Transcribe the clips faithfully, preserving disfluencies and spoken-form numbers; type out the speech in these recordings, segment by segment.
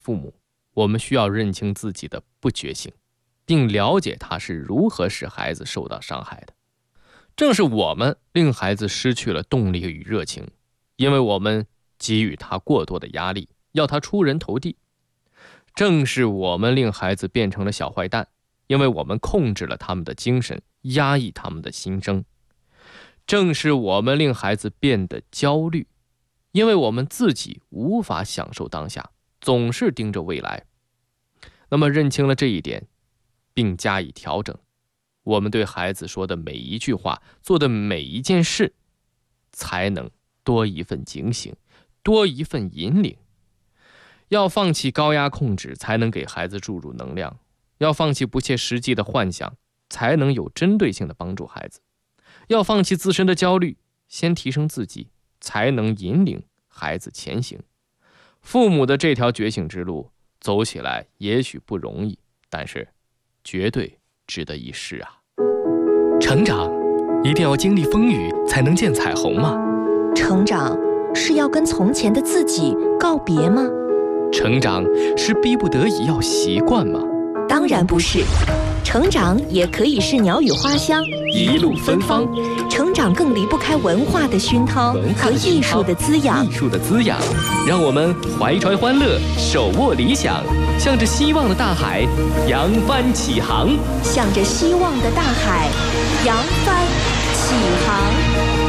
父母，我们需要认清自己的不觉性，并了解他是如何使孩子受到伤害的。正是我们令孩子失去了动力与热情，因为我们给予他过多的压力，要他出人头地。正是我们令孩子变成了小坏蛋，因为我们控制了他们的精神，压抑他们的心声。正是我们令孩子变得焦虑，因为我们自己无法享受当下，总是盯着未来。那么认清了这一点，并加以调整，我们对孩子说的每一句话，做的每一件事，才能多一份警醒，多一份引领。要放弃高压控制，才能给孩子注入能量；要放弃不切实际的幻想，才能有针对性的帮助孩子；要放弃自身的焦虑，先提升自己，才能引领孩子前行。父母的这条觉醒之路走起来也许不容易，但是绝对值得一试啊！ 成长一定要经历风雨才能见彩虹吗？ 成长是要跟从前的自己告别吗？ 成长是逼不得已要习惯吗？ 当然不是，成长也可以是鸟语花香， 一路芬芳。 成长更离不开文化的熏陶和艺术的滋养。 艺术的滋养，让我们怀揣欢乐，手握理想，向着希望的大海扬帆起航。 向着希望的大海扬帆起航。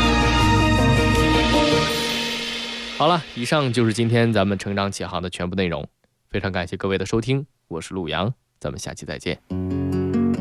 好了，以上就是今天咱们成长起航的全部内容，非常感谢各位的收听，我是陆阳，咱们下期再见。